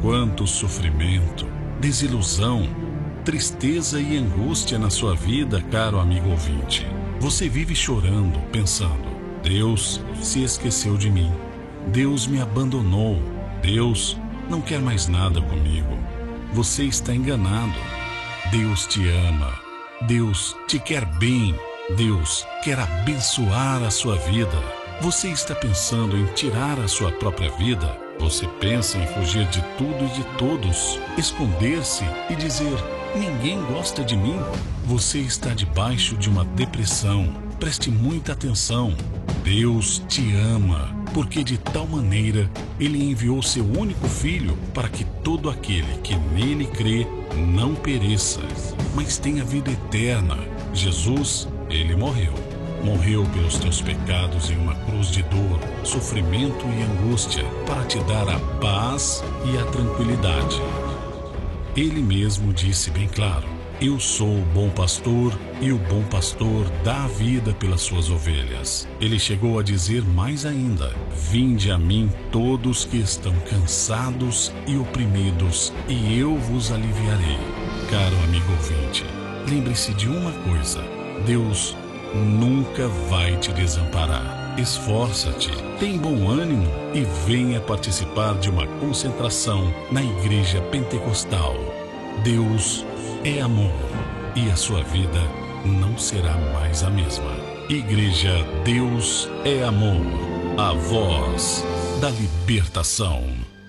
Quanto sofrimento, desilusão, tristeza e angústia na sua vida, caro amigo ouvinte. Você vive chorando, pensando: Deus se esqueceu de mim. Deus me abandonou. Deus não quer mais nada comigo. Você está enganado. Deus te ama. Deus te quer bem. Deus quer abençoar a sua vida. Você está pensando em tirar a sua própria vida? Você pensa em fugir de tudo e de todos, esconder-se e dizer: ninguém gosta de mim? Você está debaixo de uma depressão. Preste muita atenção. Deus te ama, porque de tal maneira Ele enviou seu único Filho para que todo aquele que nele crê não pereça, mas tenha vida eterna. Jesus, Ele morreu. Morreu pelos teus pecados em uma cruz de dor, sofrimento e angústia, para te dar a paz e a tranquilidade. Ele mesmo disse bem claro: eu sou o bom pastor e o bom pastor dá a vida pelas suas ovelhas. Ele chegou a dizer mais ainda: vinde a mim todos que estão cansados e oprimidos, e eu vos aliviarei. Caro amigo ouvinte, lembre-se de uma coisa: Deus nunca vai te desamparar. Esforça-te, tem bom ânimo e venha participar de uma concentração na Igreja Pentecostal. Deus é amor e a sua vida não será mais a mesma. Igreja Deus é Amor, a voz da libertação.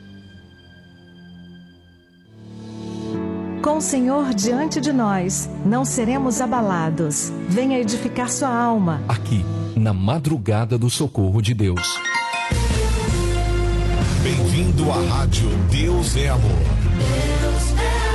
Com o Senhor diante de nós, não seremos abalados. Venha edificar sua alma. Aqui, na madrugada do socorro de Deus. Bem-vindo à rádio Deus é Amor. Deus é amor.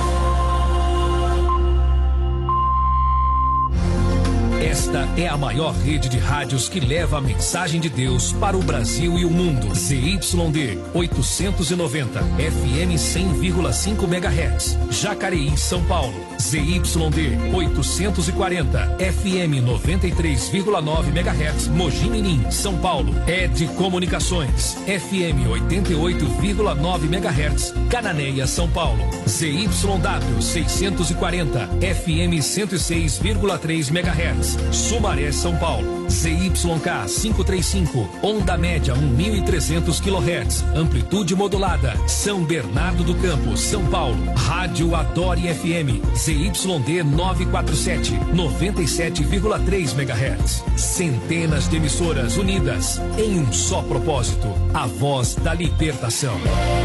Esta é a maior rede de rádios que leva a mensagem de Deus para o Brasil e o mundo. ZYD 890, FM 100,5 MHz, Jacareí, São Paulo. ZYD 840, FM 93,9 MHz, Mogi Mirim, São Paulo. ED Comunicações, FM 88,9 MHz, Cananéia, São Paulo. ZYW 640, FM 106,3 MHz, Sumaré, São Paulo. ZYK 535, onda média 1.300 kHz, amplitude modulada, São Bernardo do Campo, São Paulo. Rádio Adore FM, ZYD 947, 97,3 MHz. Centenas de emissoras unidas em um só propósito: a voz da libertação.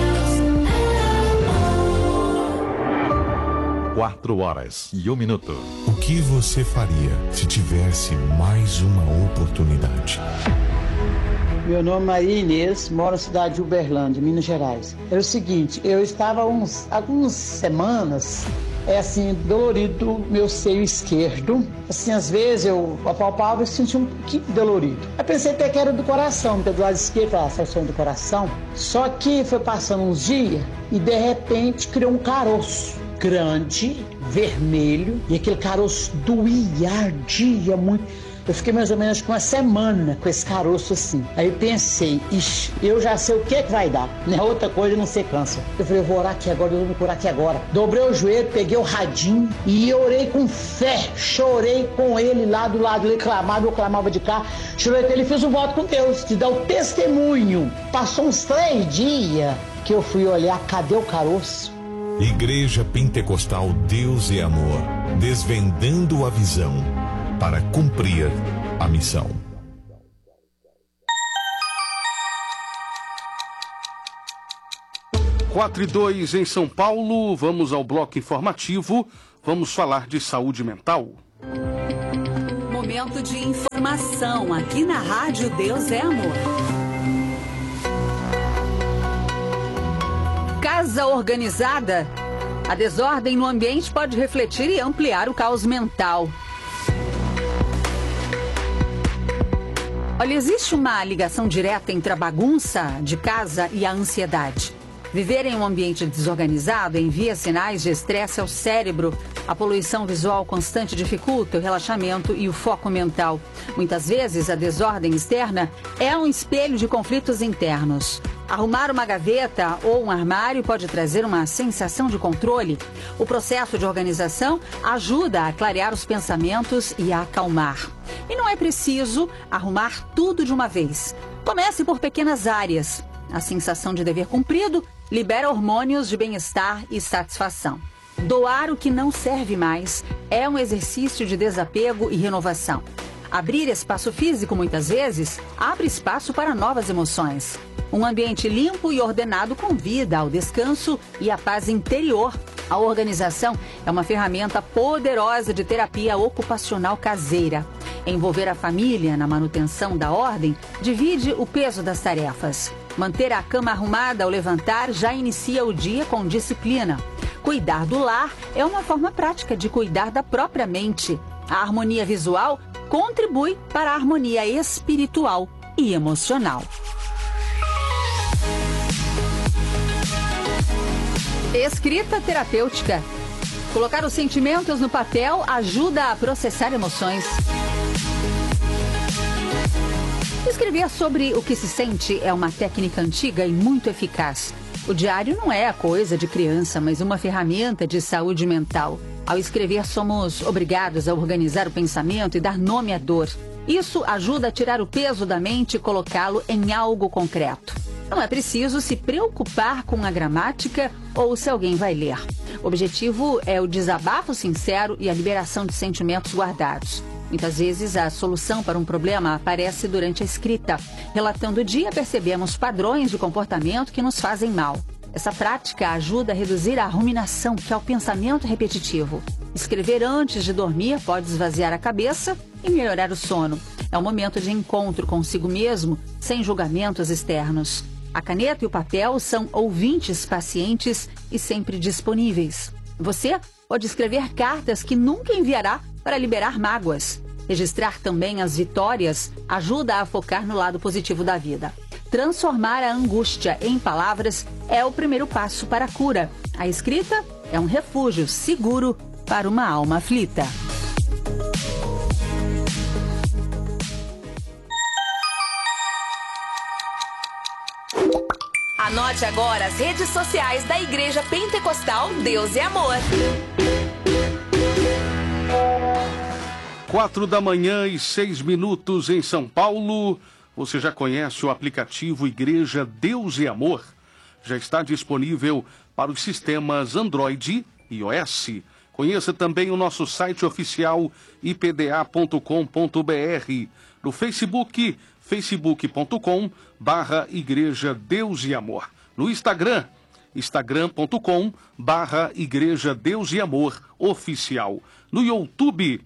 4h01. O que você faria se tivesse mais uma oportunidade? Meu nome é Maria Inês, moro na cidade de Uberlândia, Minas Gerais. É o seguinte, eu estava algumas semanas, dolorido meu seio esquerdo. Assim, às vezes eu apalpava e sentia um pouquinho dolorido. Eu pensei até que era do coração, porque do lado esquerdo a seção do coração. Só que foi passando uns dias e de repente criou um caroço grande, vermelho, e aquele caroço doía, ardia muito. Eu fiquei mais ou menos com uma semana com esse caroço assim. Aí eu pensei: ixi, eu já sei o que vai dar, não é outra coisa, não ser câncer. Eu falei: eu vou orar aqui agora, eu vou me curar aqui agora. Dobrei o joelho, peguei o radinho e orei com fé, chorei com ele lá do lado, ele clamava, eu clamava de cá, chorei com ele, fiz um voto com Deus, de dar o testemunho. Passou uns 3 dias que eu fui olhar, cadê o caroço? Igreja Pentecostal Deus é Amor, desvendando a visão para cumprir a missão. Quatro e 2 em São Paulo. Vamos ao bloco informativo. Vamos falar de saúde mental. Momento de informação aqui na Rádio Deus é Amor. Casa organizada. A desordem no ambiente pode refletir e ampliar o caos mental. Olha, existe uma ligação direta entre a bagunça de casa e a ansiedade. Viver em um ambiente desorganizado envia sinais de estresse ao cérebro. A poluição visual constante dificulta o relaxamento e o foco mental. Muitas vezes, a desordem externa é um espelho de conflitos internos. Arrumar uma gaveta ou um armário pode trazer uma sensação de controle. O processo de organização ajuda a clarear os pensamentos e a acalmar. E não é preciso arrumar tudo de uma vez. Comece por pequenas áreas. A sensação de dever cumprido libera hormônios de bem-estar e satisfação. Doar o que não serve mais é um exercício de desapego e renovação. Abrir espaço físico, muitas vezes, abre espaço para novas emoções. Um ambiente limpo e ordenado convida ao descanso e à paz interior. A organização é uma ferramenta poderosa de terapia ocupacional caseira. Envolver a família na manutenção da ordem divide o peso das tarefas. Manter a cama arrumada ao levantar já inicia o dia com disciplina. Cuidar do lar é uma forma prática de cuidar da própria mente. A harmonia visual contribui para a harmonia espiritual e emocional. Escrita terapêutica. Colocar os sentimentos no papel ajuda a processar emoções. Escrever sobre o que se sente é uma técnica antiga e muito eficaz. O diário não é a coisa de criança, mas uma ferramenta de saúde mental. Ao escrever, somos obrigados a organizar o pensamento e dar nome à dor. Isso ajuda a tirar o peso da mente e colocá-lo em algo concreto. Não é preciso se preocupar com a gramática ou se alguém vai ler. O objetivo é o desabafo sincero e a liberação de sentimentos guardados. Muitas vezes a solução para um problema aparece durante a escrita. Relatando o dia, percebemos padrões de comportamento que nos fazem mal. Essa prática ajuda a reduzir a ruminação, que é o pensamento repetitivo. Escrever antes de dormir pode esvaziar a cabeça e melhorar o sono. É um momento de encontro consigo mesmo, sem julgamentos externos. A caneta e o papel são ouvintes pacientes e sempre disponíveis. Você pode escrever cartas que nunca enviará para liberar mágoas. Registrar também as vitórias ajuda a focar no lado positivo da vida. Transformar a angústia em palavras é o primeiro passo para a cura. A escrita é um refúgio seguro para uma alma aflita. Anote agora as redes sociais da Igreja Pentecostal Deus e Amor. 4h06 em São Paulo. Você já conhece o aplicativo Igreja Deus e Amor? Já está disponível para os sistemas Android e iOS. Conheça também o nosso site oficial ipda.com.br. No Facebook, facebook.com/Igreja Deus e Amor. No Instagram, instagram.com/Igreja Deus e Amor Oficial. No YouTube,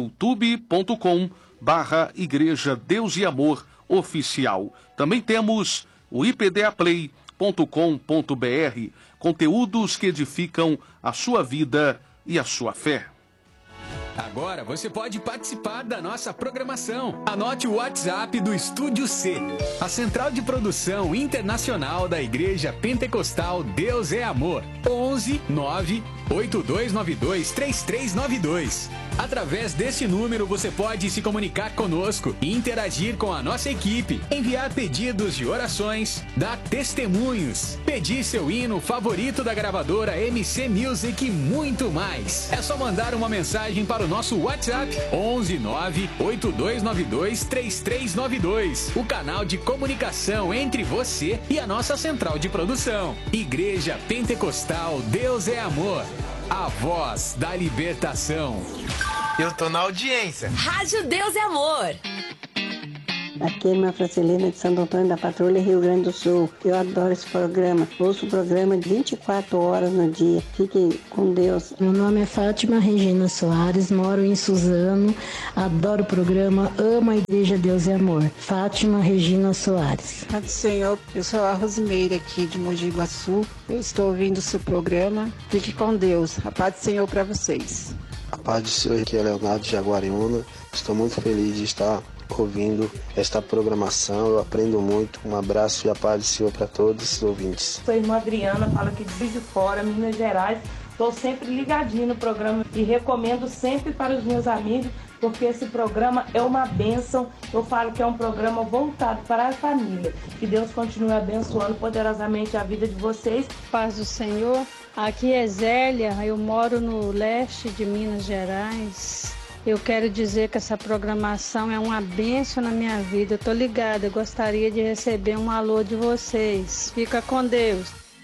youtube.com/Igreja Deus e Amor Oficial. Também temos o ipdaplay.com.br, conteúdos que edificam a sua vida e a sua fé. Agora você pode participar da nossa programação. Anote o WhatsApp do Estúdio C, a central de produção internacional da Igreja Pentecostal Deus é Amor. 11 9 8292 3392. Através desse número você pode se comunicar conosco e interagir com a nossa equipe, enviar pedidos de orações, dar testemunhos, pedir seu hino favorito da gravadora MC Music e muito mais. É só mandar uma mensagem para o nosso WhatsApp 11 9 8292 3392, o canal de comunicação entre você e a nossa central de produção. Igreja Pentecostal Deus é Amor, a voz da libertação. Eu tô na audiência. Rádio Deus é Amor. Aqui é irmã Francelina de Santo Antônio da Patrulha, Rio Grande do Sul. Eu adoro esse programa. Ouço o programa 24 horas no dia. Fiquem com Deus. Meu nome é Fátima Regina Soares, moro em Suzano. Adoro o programa, amo a Igreja Deus e Amor. Fátima Regina Soares. Pai do Senhor, eu sou a Rosimeira aqui de Mogi Guaçu. Eu estou ouvindo o seu programa. Fique com Deus. A paz do Senhor para vocês. A paz do Senhor, aqui é Leonardo de Jaguariúna. Estou muito feliz de estar ouvindo esta programação, eu aprendo muito. Um abraço e a paz do Senhor para todos os ouvintes. Sou a irmã Adriana, falo aqui de Juiz de Fora, Minas Gerais. Estou sempre ligadinho no programa e recomendo sempre para os meus amigos porque esse programa é uma bênção. Eu falo que é um programa voltado para a família. Que Deus continue abençoando poderosamente a vida de vocês. Paz do Senhor. Aqui é Zélia, eu moro no leste de Minas Gerais. Eu quero dizer que essa programação é uma bênção na minha vida. Eu tô ligada, eu gostaria de receber um alô de vocês. Fica com Deus.